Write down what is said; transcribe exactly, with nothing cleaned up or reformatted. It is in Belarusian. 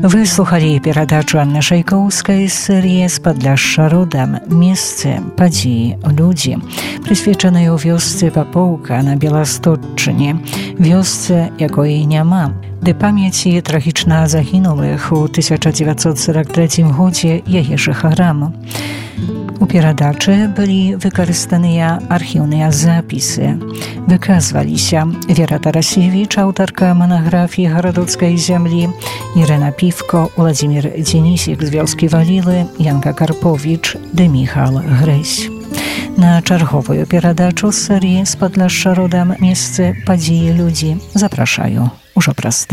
Выслухали перадачу Анны Шайкоўскай з серыі «З Падляшша родам. Месцы, падзеі, людзі», прысвечаную вёсцы Папоўка на Беластотчыне, вёсцы, якой няма, ды памяці трагічна загінулых у тысяча дзевяцьсот сорок трэцім годзе яе жыхарам. У перадачы былі выкарыстаныя архіўныя запісы. Выказваліся Вера Тарасевіч, аўтарка манаграфіі гарадоцкай зямлі, Ірына Півко, Уладзімір Дзенісік з вёскі Валілы, Янка Карповіч ды Міхал Грэсь. На чарговую перадачу з серыі «З Падляшша родам. Месцы, падзеі, людзі» запрашаю ужо праз